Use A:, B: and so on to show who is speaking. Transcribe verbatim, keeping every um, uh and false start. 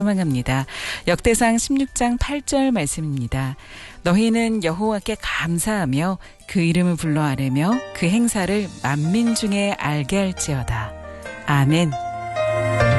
A: 소망합니다. 역대상 십육 장 팔 절 말씀입니다. 너희는 여호와께 감사하며 그 이름을 불러 아뢰며 그 행사를 만민 중에 알게 할지어다. 아멘.